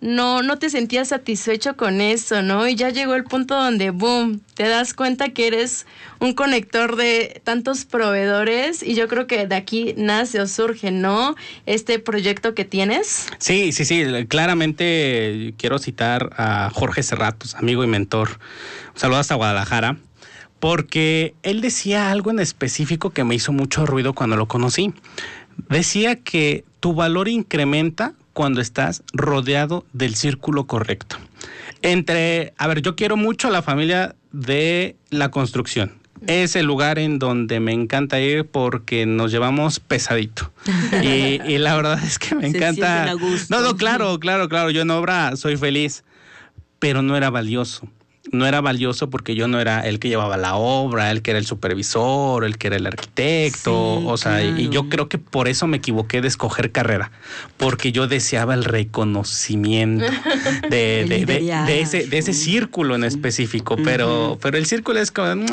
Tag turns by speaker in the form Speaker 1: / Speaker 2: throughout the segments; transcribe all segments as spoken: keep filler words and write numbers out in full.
Speaker 1: no, no te sentías satisfecho con eso, ¿no? Y ya llegó el punto donde, boom, te das cuenta que eres un conector de tantos proveedores y yo creo que de aquí nace o surge, ¿no? Este proyecto que tienes.
Speaker 2: Sí, sí, sí, claramente quiero citar a Jorge Serratos, amigo y mentor. Un saludo hasta Guadalajara, porque él decía algo en específico que me hizo mucho ruido cuando lo conocí. Decía que tu valor incrementa cuando estás rodeado del círculo correcto. Entre, a ver, yo quiero mucho a la familia de la construcción. Es el lugar en donde me encanta ir porque nos llevamos pesadito. Y, y la verdad es que me
Speaker 3: Se
Speaker 2: encanta.
Speaker 3: sienten a gusto.
Speaker 2: No, no, claro, claro, claro. Yo en obra soy feliz, pero no era valioso. No era valioso porque yo no era el que llevaba la obra, el que era el supervisor, el que era el arquitecto, sí, o sea, claro. y, y yo creo que por eso me equivoqué de escoger carrera, porque yo deseaba el reconocimiento de, de, de, de, ese, de ese círculo en específico, uh-huh. pero, pero el círculo es como...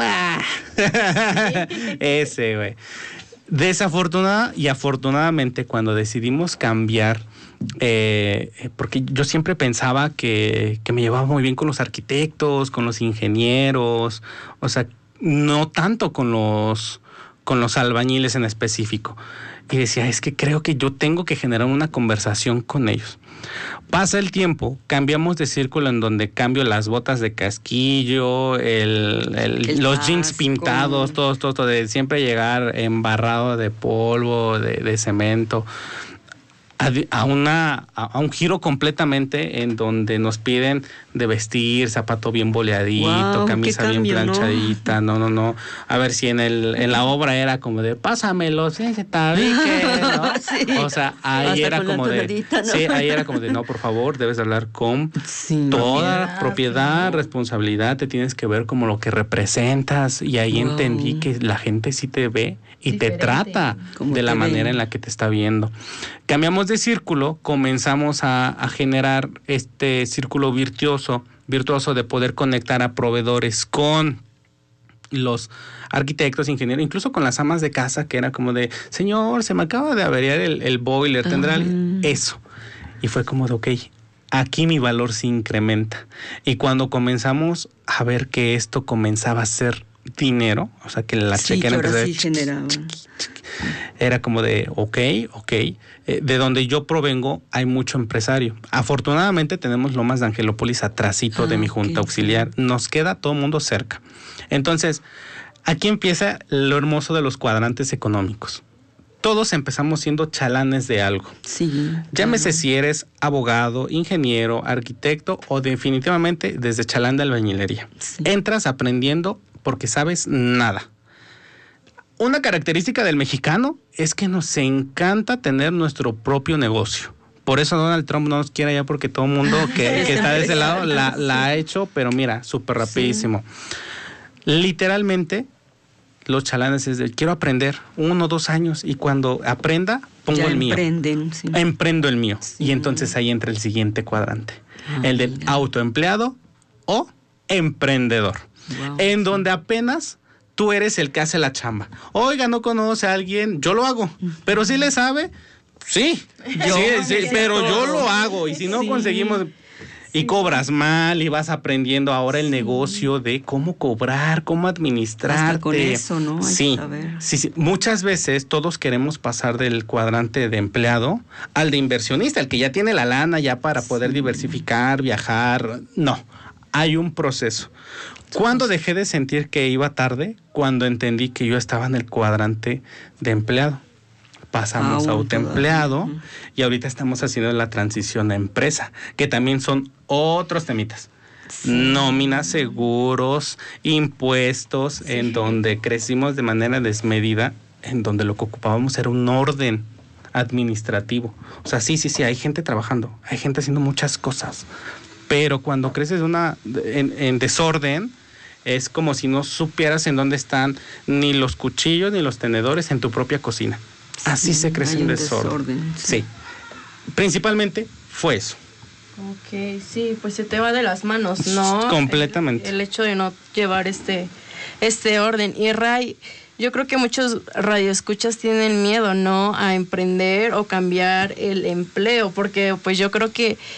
Speaker 2: ese, güey. Desafortunada y afortunadamente cuando decidimos cambiar, eh, porque yo siempre pensaba que, que me llevaba muy bien con los arquitectos, con los ingenieros, o sea, no tanto con los, con los albañiles en específico. Y decía, es que creo que yo tengo que generar una conversación con ellos. Pasa el tiempo, cambiamos de círculo en donde cambio las botas de casquillo, el, el, el los jeans pintados, todo, todo, todo, de siempre llegar embarrado de polvo, de, de cemento, a, a, una, a, a un giro completamente en donde nos piden de vestir, zapato bien boleadito, wow, camisa cambio, bien planchadita, no, no, no. A ver si en el en la obra era como de pásamelo, sí, ese tabique, ¿no? Sí. O sea, ahí hasta era como de ¿no? Sí, ahí era como de no, por favor, debes hablar con sí, toda propiedad, propiedad no. responsabilidad, te tienes que ver como lo que representas y ahí wow. entendí que la gente sí te ve y diferente. Te trata de la manera ven? En la que te está viendo. Cambiamos de círculo, comenzamos a, a generar este círculo virtuoso, virtuoso de poder conectar a proveedores con los arquitectos, ingenieros, incluso con las amas de casa, que era como de, señor, se me acaba de averiar el, el boiler, tendrá uh-huh. eso. Y fue como de, ok, aquí mi valor se incrementa. Y cuando comenzamos a ver que esto comenzaba a ser dinero, o sea que la sí, chequera empezaba sí generaba. Era como de, ok, ok, eh, de donde yo provengo hay mucho empresario. Afortunadamente tenemos Lomas de Angelópolis atrásito ah, de mi junta okay. auxiliar, nos queda todo el mundo cerca. Entonces, aquí empieza lo hermoso de los cuadrantes económicos. Todos empezamos siendo chalanes de algo. Sí. Llámese si eres abogado, ingeniero, arquitecto o definitivamente desde chalán de albañilería. Sí. Entras aprendiendo porque sabes nada. Una característica del mexicano es que nos encanta tener nuestro propio negocio. Por eso Donald Trump no nos quiere allá porque todo el mundo que, que está de ese lado la, la ha hecho, pero mira, súper rapidísimo. Sí. Literalmente, los chalanes es de, quiero aprender uno o dos años y cuando aprenda, pongo ya el mío. Emprenden, sí. Emprendo el mío. Sí. Y entonces ahí entra el siguiente cuadrante. Ah, el del mira. Autoempleado o emprendedor. Wow, en sí. donde apenas tú eres el que hace la chamba. Oiga, no conoce a alguien, yo lo hago. Pero si le sabe, sí. Yo, sí, sí pero yo lo hago. Y si no sí. conseguimos... Y cobras mal y vas aprendiendo ahora el sí. negocio de cómo cobrar, cómo administrarte.
Speaker 3: Hasta con eso, ¿no? Hay
Speaker 2: sí,
Speaker 3: que saber.
Speaker 2: sí, sí. Muchas veces todos queremos pasar del cuadrante de empleado al de inversionista, el que ya tiene la lana ya para poder sí. diversificar, viajar. No, hay un proceso. ¿Cuándo dejé de sentir que iba tarde? Cuando entendí que yo estaba en el cuadrante de empleado. Pasamos a autoempleado uh-huh. y ahorita estamos haciendo la transición a empresa, que también son otros temitas. Sí. Nóminas, seguros, impuestos, sí. en donde crecimos de manera desmedida, en donde lo que ocupábamos era un orden administrativo. O sea, sí, sí, sí, hay gente trabajando, hay gente haciendo muchas cosas, pero cuando creces una en, en desorden, es como si no supieras en dónde están ni los cuchillos ni los tenedores en tu propia cocina. Así sí, se crece en desorden. desorden sí. sí. Principalmente fue eso.
Speaker 1: Ok, sí, pues se te va de las manos, ¿no?
Speaker 2: Completamente.
Speaker 1: El, el hecho de no llevar este, este orden. Y Ray, yo creo que muchos radioescuchas tienen miedo, ¿no? A emprender o cambiar el empleo, porque pues yo creo que